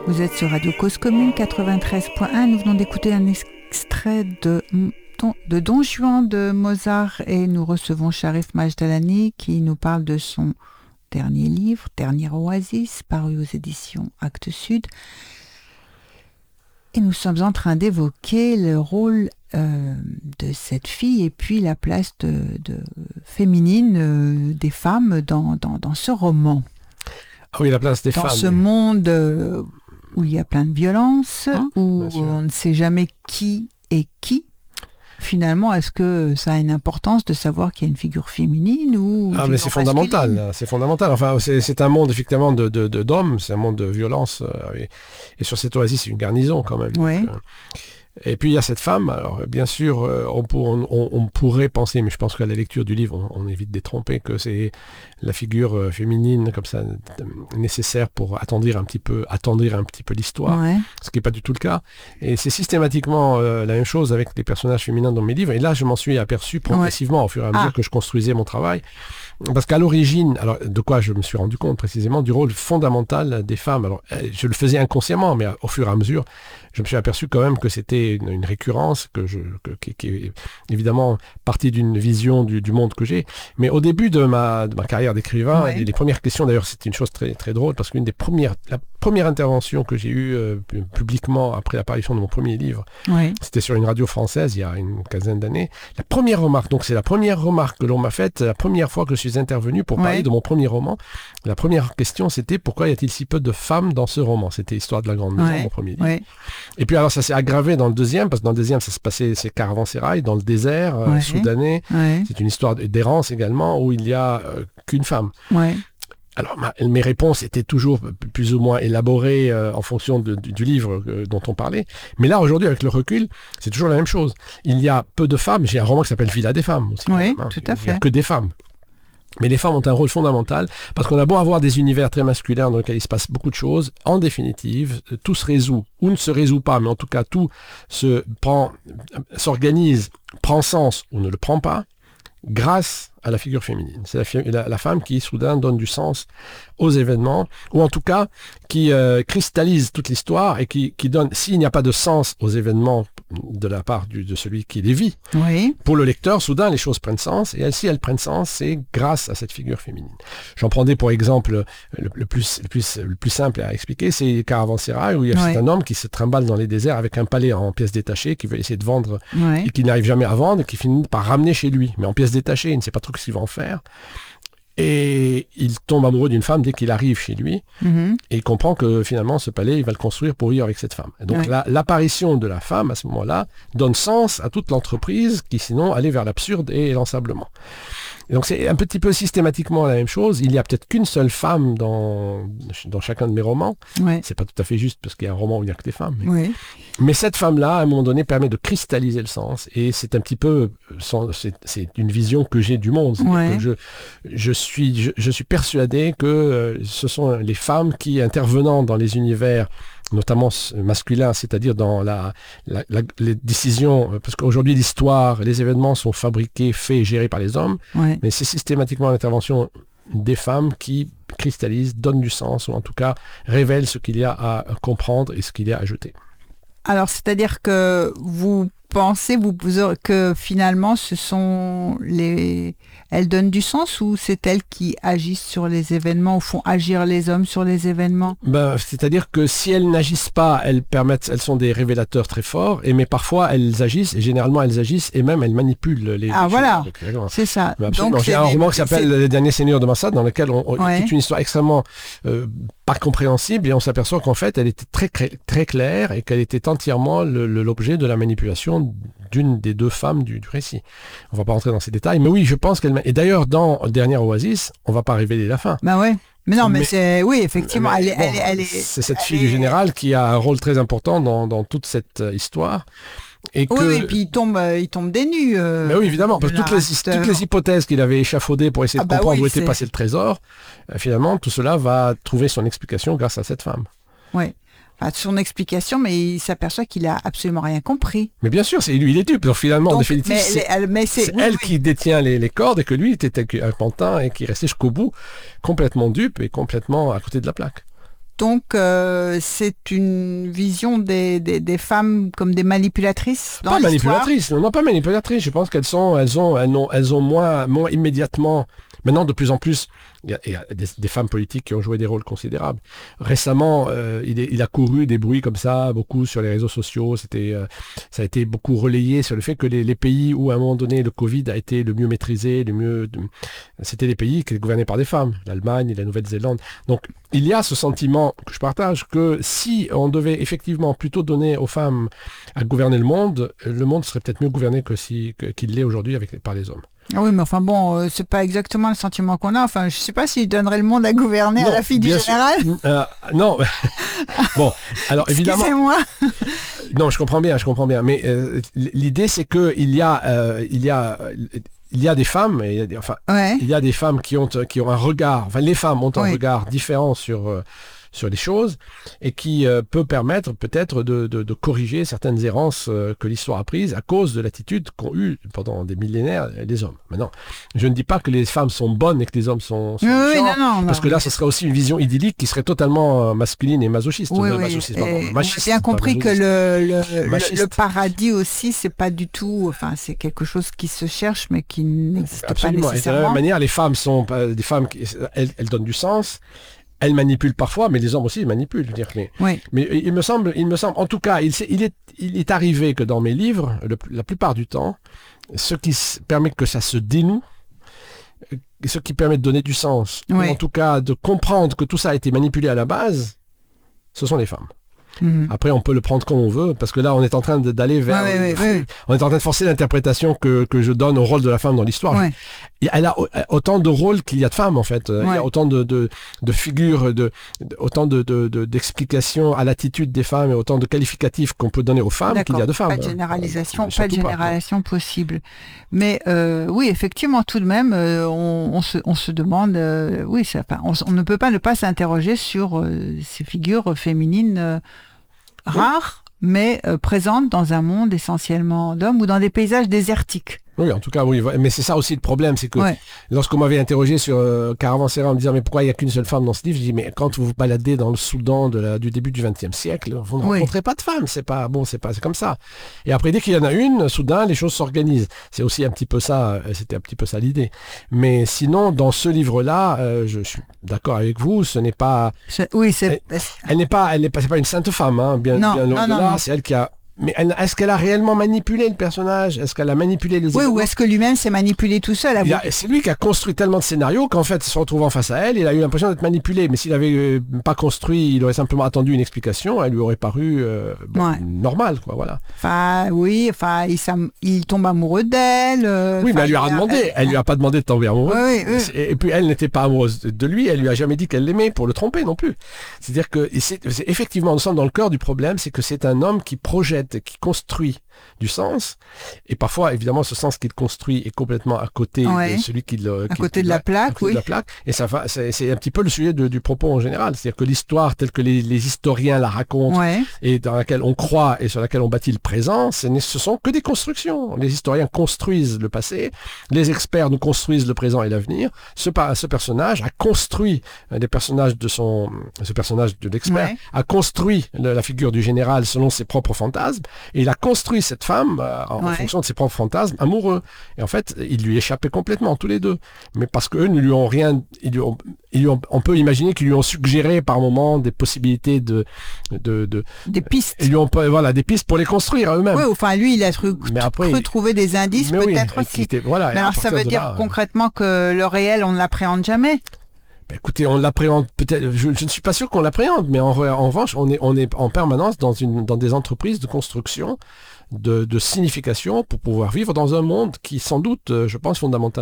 Vous êtes sur Radio Cause Commune 93.1. Nous venons d'écouter un extrait de Don Juan de Mozart et nous recevons Sharif Majdalani qui nous parle de son dernier livre, Dernière Oasis, paru aux éditions Actes Sud. Et nous sommes en train d'évoquer le rôle de cette fille et puis la place féminine des femmes dans ce roman. Ah oui, la place des femmes. Dans ce monde où il y a plein de violence, où on ne sait jamais qui est qui. Finalement, est-ce que ça a une importance de savoir qu'il y a une figure féminine ou mais c'est fondamental, c'est fondamental. Enfin, c'est un monde effectivement d'hommes, c'est un monde de violence. Et sur cette oasis, c'est une garnison quand même. Ouais. Et puis il y a cette femme, alors bien sûr on pourrait penser, mais je pense qu'à la lecture du livre on évite d'être trompé, que c'est la figure féminine comme ça nécessaire pour attendrir un petit peu l'histoire, ce qui n'est pas du tout le cas. Et c'est systématiquement la même chose avec les personnages féminins dans mes livres, et là je m'en suis aperçu progressivement au fur et à mesure que je construisais mon travail. Parce qu'à l'origine, alors de quoi je me suis rendu compte précisément, du rôle fondamental des femmes. Alors je le faisais inconsciemment, mais au fur et à mesure, je me suis aperçu quand même que c'était une récurrence qui est évidemment partie d'une vision du monde que j'ai. Mais au début de ma carrière d'écrivain, les premières questions, d'ailleurs c'était une chose très, très drôle, parce qu'une des la première intervention que j'ai eue publiquement après l'apparition de mon premier livre, c'était sur une radio française il y a une quinzaine d'années. La première remarque, donc c'est la première remarque que l'on m'a faite, la première fois que je suis intervenu pour parler de mon premier roman. La première question c'était: pourquoi y a-t-il si peu de femmes dans ce roman? C'était Histoire de la Grande Maison, mon premier livre. Et puis alors ça s'est aggravé dans le deuxième, parce que dans le deuxième ça se passait, c'est Caravansérail, dans le désert soudanais. C'est une histoire d'errance également, où il n'y a qu'une femme. Alors mes réponses étaient toujours plus ou moins élaborées en fonction du livre dont on parlait. Mais là aujourd'hui avec le recul, c'est toujours la même chose. Il y a peu de femmes. J'ai un roman qui s'appelle Villa des femmes aussi. Tout à fait. Il n'y a que des femmes. Mais les femmes ont un rôle fondamental, parce qu'on a beau avoir des univers très masculins dans lesquels il se passe beaucoup de choses, en définitive, tout se résout, ou ne se résout pas, mais en tout cas tout s'organise, prend sens ou ne le prend pas, grâce à la figure féminine. C'est la femme qui, soudain, donne du sens aux événements, ou en tout cas, qui cristallise toute l'histoire et qui donne, s'il n'y a pas de sens aux événements de la part de celui qui les vit, pour le lecteur, soudain, les choses prennent sens, et si elles prennent sens, c'est grâce à cette figure féminine. J'en prendrai pour exemple le plus simple à expliquer, c'est Caravansérail, où il y a un homme qui se trimballe dans les déserts avec un palais en pièces détachées, qui veut essayer de vendre, et qui n'arrive jamais à vendre, et qui finit par ramener chez lui, mais en pièces détachées, il ne sait pas trop ce qu'il va en faire. Et il tombe amoureux d'une femme dès qu'il arrive chez lui, et il comprend que finalement ce palais, il va le construire pour vivre avec cette femme. Et donc l'apparition de la femme à ce moment-là donne sens à toute l'entreprise qui sinon allait vers l'absurde et l'ensablement. Et donc c'est un petit peu systématiquement la même chose. Il n'y a peut-être qu'une seule femme dans chacun de mes romans. C'est pas tout à fait juste parce qu'il y a un roman où il n'y a que des femmes. Mais cette femme-là, à un moment donné, permet de cristalliser le sens. Et c'est un petit peu, c'est une vision que j'ai du monde. Que je suis persuadé que ce sont les femmes qui, intervenant dans les univers notamment masculin, c'est-à-dire dans les décisions, parce qu'aujourd'hui l'histoire, les événements sont fabriqués, faits et gérés par les hommes, mais c'est systématiquement l'intervention des femmes qui cristallisent, donnent du sens, ou en tout cas révèlent ce qu'il y a à comprendre et ce qu'il y a à jeter. Alors, c'est-à-dire que vous pensez que finalement ce sont elles donnent du sens, ou c'est elles qui agissent sur les événements ou font agir les hommes sur les événemements? C'est-à-dire que si elles n'agissent pas, elles sont des révélateurs très forts, mais parfois elles agissent, et généralement elles agissent, et même elles manipulent les voilà, c'est ça. Donc j'ai un roman qui s'appelle Les Derniers Seigneurs de Massad, dans lequel c'est une histoire extrêmement pas compréhensible, et on s'aperçoit qu'en fait elle était très, très claire, et qu'elle était entièrement l'objet de la manipulation d'une des deux femmes du récit. On va pas rentrer dans ces détails, mais oui, je pense qu'elle... Et d'ailleurs, dans Dernière Oasis, on va pas révéler la fin. Mais non, mais c'est... Oui, effectivement, c'est cette fille du général qui a un rôle très important dans toute cette histoire. Et puis il tombe des nues. Mais oui, évidemment, parce que toutes les hypothèses qu'il avait échafaudées pour essayer de comprendre où était passé le trésor, finalement, tout cela va trouver son explication grâce à cette femme. Son explication, mais il s'aperçoit qu'il a absolument rien compris. Mais bien sûr, c'est lui, il est dupe. Donc finalement, en définitive, c'est elle qui détient les cordes, et que lui était un pantin et qui restait jusqu'au bout complètement dupe et complètement à côté de la plaque. donc c'est une vision des femmes comme des manipulatrices dans Pas l'histoire. manipulatrices, non, pas manipulatrices. Je pense qu'elles ont moins immédiatement. Maintenant, de plus en plus, il y a des femmes politiques qui ont joué des rôles considérables. Récemment, il a couru des bruits comme ça, beaucoup sur les réseaux sociaux. Ça a été beaucoup relayé sur le fait que les pays où, à un moment donné, le Covid a été le mieux maîtrisé, c'était des pays qui étaient gouvernés par des femmes, l'Allemagne et la Nouvelle-Zélande. Donc, il y a ce sentiment que je partage que si on devait effectivement plutôt donner aux femmes à gouverner le monde serait peut-être mieux gouverné qu'il l'est aujourd'hui par les hommes. Ah oui, mais enfin bon, c'est pas exactement le sentiment qu'on a. Enfin, je sais pas s'il donnerait le monde à gouverner à la fille du général. Non. Bon, alors évidemment. Excusez-moi. Non, je comprends bien. Mais l'idée, c'est que il y a des femmes, il y a des femmes qui ont un regard. Enfin, les femmes ont un regard différent sur les choses et qui peut permettre peut-être de corriger certaines errances que l'histoire a prises à cause de l'attitude qu'ont eu pendant des millénaires les hommes. Maintenant, je ne dis pas que les femmes sont bonnes et que les hommes sont méchants, parce que là, ce serait aussi une vision idyllique qui serait totalement masculine et masochiste. Machiste, j'ai bien compris que le paradis aussi, c'est pas du tout... Enfin, c'est quelque chose qui se cherche, mais qui n'existe pas nécessairement. Et de la même manière, les femmes sont des femmes qui elles donnent du sens. Elle manipule parfois, mais les hommes aussi manipulent. Mais il me semble, en tout cas, il est arrivé que dans mes livres, la plupart du temps, ce qui permet que ça se dénoue, ce qui permet de donner du sens, ou en tout cas de comprendre que tout ça a été manipulé à la base, ce sont les femmes. Après, on peut le prendre comme on veut, parce que là, on est en train d'aller vers... On est en train de forcer l'interprétation que je donne au rôle de la femme dans l'histoire. Elle a autant de rôles qu'il y a de femmes, en fait. Il y a autant de figures, autant d'explications à l'attitude des femmes et autant de qualificatifs qu'on peut donner aux femmes qu'il y a de femmes. Pas de généralisation possible. Mais oui, effectivement, tout de même, on se demande... on ne peut pas ne pas s'interroger sur ces figures féminines... rares, mais présentes dans un monde essentiellement d'hommes ou dans des paysages désertiques. Oui, en tout cas, oui. Mais c'est ça aussi le problème, c'est que lorsqu'on m'avait interrogé sur Caravansérail en me disant mais pourquoi il n'y a qu'une seule femme dans ce livre, je dis mais quand vous vous baladez dans le Soudan du début du XXe siècle, vous ne rencontrez pas de femmes, c'est comme ça. Et après, dès qu'il y en a une, soudain, les choses s'organisent. C'est aussi un petit peu ça, c'était un petit peu ça l'idée. Mais sinon, dans ce livre-là, je suis d'accord avec vous, ce n'est pas... Elle n'est pas une sainte femme, hein, bien au-delà, c'est elle qui a... Mais est-ce qu'elle a réellement manipulé le personnage? Est-ce qu'elle a manipulé les événements? Ou est-ce que lui-même s'est manipulé tout seul? C'est lui qui a construit tellement de scénarios qu'en fait, se retrouvant face à elle, il a eu l'impression d'être manipulé. Mais s'il avait pas construit, il aurait simplement attendu une explication, elle lui aurait paru normale, quoi, voilà. Il tombe amoureux d'elle. Oui, mais elle lui a demandé. Elle lui a pas demandé de tomber amoureux. Et puis elle n'était pas amoureuse de lui. Elle lui a jamais dit qu'elle l'aimait pour le tromper non plus. C'est-à-dire que effectivement, nous sommes dans le cœur du problème, c'est que c'est un homme qui projette, qui construit du sens, et parfois évidemment ce sens qu'il construit est complètement à côté de celui à côté de la plaque, et ça va, c'est un petit peu le sujet du propos en général, c'est-à-dire que l'histoire telle que les historiens la racontent et dans laquelle on croit et sur laquelle on bâtit le présent, ce sont que des constructions. Les historiens construisent le passé, les experts nous construisent le présent et l'avenir. Ce personnage a construit des personnages ce personnage de l'expert a construit la figure du général selon ses propres fantasmes, et il a construit cette femme en fonction de ses propres fantasmes amoureux. Et en fait, il lui échappait complètement, tous les deux. Mais parce qu'eux ne lui ont rien... on peut imaginer qu'ils lui ont suggéré par moments des possibilités des pistes. Ils lui ont des pistes pour les construire eux-mêmes. Oui, enfin lui, il a cru trouver des indices peut-être aussi. Mais alors ça veut dire concrètement que le réel, on ne l'appréhende jamais? Écoutez, on l'appréhende peut-être, je ne suis pas sûr qu'on l'appréhende, mais en revanche, on est en permanence dans des entreprises de construction, de signification pour pouvoir vivre dans un monde qui, sans doute, je pense, fondamentalement